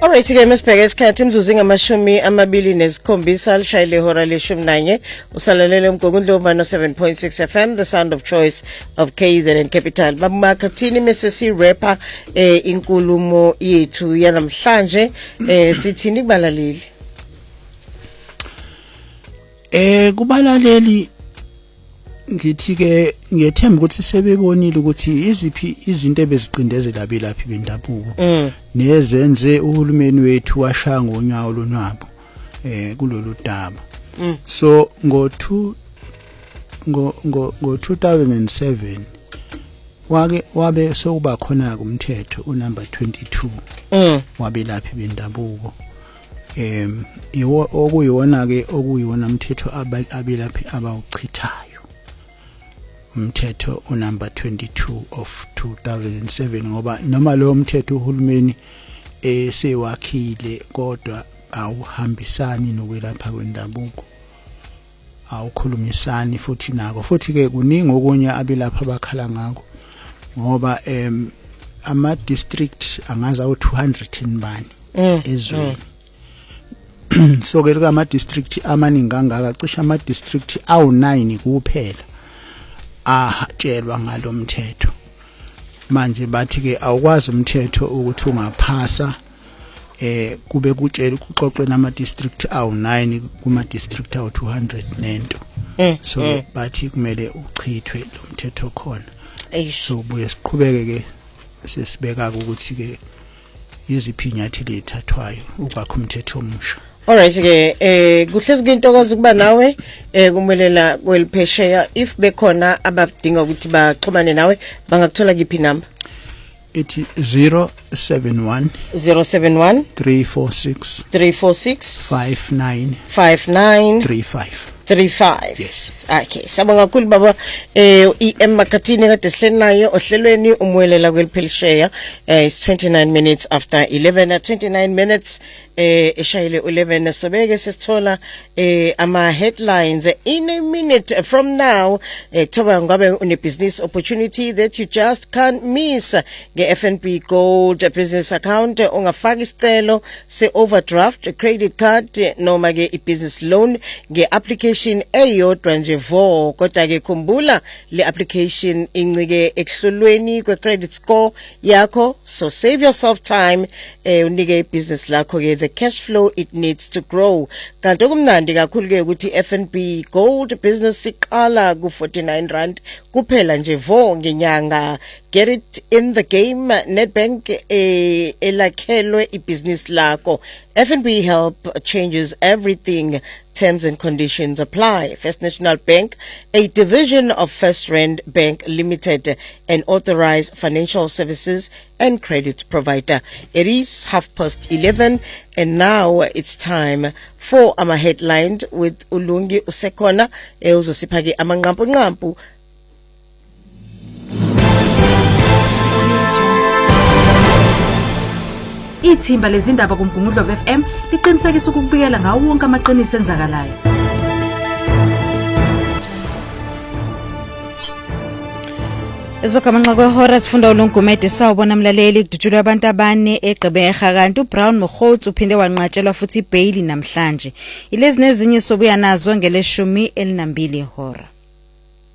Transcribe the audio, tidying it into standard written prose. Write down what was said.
Alright ke mesibheke isikhathi imzuzu ngamashumi amabili nesikhombisa lishayile ihora leshumi nanye usalalele umgungundlovu no 7.6 FM the sound of choice of KZN Capital. Bamakhathini mesesi rapper inkulumo yethu yanamhlanje sithini kubalaleli? Kubalaleli ngithi ke ngiyethemba ukuthi sebebonile ukuthi iziphi izinto ebezicindezela belaphi bendabuko nezenze uhulumeni wethu washaya ngonyawo lonwabo kulolu daba. So ngo 2007 wabe sokuba khona kumthetho unumber 22 wabelaphi bendabuko okuyiwona ke okuyiwona umthetho abelaphi abawuchithayo. Umthetho unumber 22 of 2007 ngoba noma lo mthetho uhulumeni sewakhile kodwa awuhambisani nokwelapha kwendabuko, awukhulumisani futhi nako futhi ke kuningi okunye abelapha abakhala ngako ngoba ama district angaza u200 nibani ezweni. So ke ama district amaningi kangaka cishe ama district awu9 kuphela atshelwa ngalomthetho. Manje bathi ke awukwazi umthetho ukuthi ungaphasa kube kutshela kuxoxwe nama district awu9 kuma district awu200 nento. So bathi kumele uchithwe lo mthetho khona. So buye siqhubeke ke sesibeka ukuthi ke iziphi inyathelo ethathwayo ukwakha umthetho omusha. Alright ke kuhlezi kwintokozo kuba nawe kumelela kweliphesheya if bekhona abadinga ukuthi baxhumane nawe bangakuthola kiphi number? Ithi 071 346 5935. Yes. Okay, sabonga kakhulu baba Makhathini kade sihleli naye ohlelweni umwelela kweliphesheya it's 29 minutes after 11 29 minutes eshayile 11 sobeke sesithola ama headlines in a minute from now thoba ngabe une business opportunity that you just can't miss nge FNB Gold business account ungafaka isicelo se overdraft credit card noma ke business loan nge application eyodwa nje vo kodwa ke khumbula le application incike ekuhlolweni kwe credit score yakho, so save yourself time unike business lakho ke the cash flow it needs to grow. Kanti okumnandi kakhulu ke ukuthi FNB Gold business iqala ku 49 rand kuphela nje vo ngenyanga. Get it in the game. Nedbank elakhelwe ibusiness lakho. FNB help changes everything. Terms and conditions apply. First National Bank, a division of First Rand Bank Limited, an authorized financial services and credit provider. It is 11:30 and now it's time for our headline with Ulungi Usekona uzosipha amanqampu. Ithimba lezindaba kuMgungundlovu FM liqinisekisa ukubikela ngawo wonke amaqiniso enzakalayo. Ezokamanqa kwehora sifunda uLongumede sawubona mlaleli kudutshulwa abantu abane eGqeberha kanti uBrown Mokhotsi uphinde wanqatshelwa futhi iBailey namhlanje. Ilezi nezinye sobuya nazo ngeleshumi elinambili ihora.